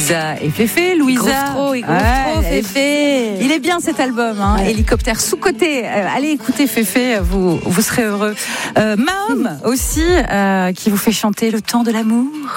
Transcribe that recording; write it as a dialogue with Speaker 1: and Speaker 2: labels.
Speaker 1: Louisa et Féfé. Louisa,
Speaker 2: Féfé.
Speaker 1: il est bien cet album, hein. Hélicoptère sous-côté. Allez écouter Féfé, vous serez heureux. Mahom aussi, qui vous fait chanter Le temps de l'amour.